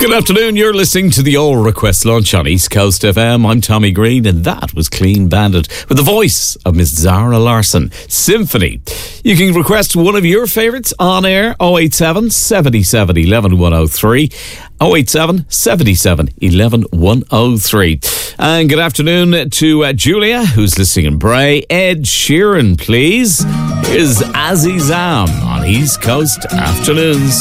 Good afternoon, you're listening to the All Request Lunch on East Coast FM. I'm Tommy Green, and that was Clean Bandit with the voice of Miss Zara Larsson, Symphony. You can request one of your favourites on air, 087 77 11 103, 087 77 11 103. And good afternoon to Julia, who's listening in Bray. Ed Sheeran, please. Here's Azizam on East Coast Afternoons.